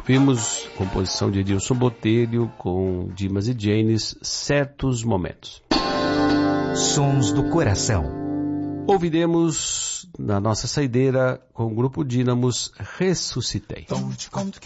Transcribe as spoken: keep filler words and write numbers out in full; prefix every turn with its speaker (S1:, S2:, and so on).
S1: Vimos composição de Edilson Botelho com Dimas e Janis, Certos Momentos.
S2: Sons do Coração.
S1: Ouviremos na nossa saideira com o grupo Dínamos, Ressuscitei.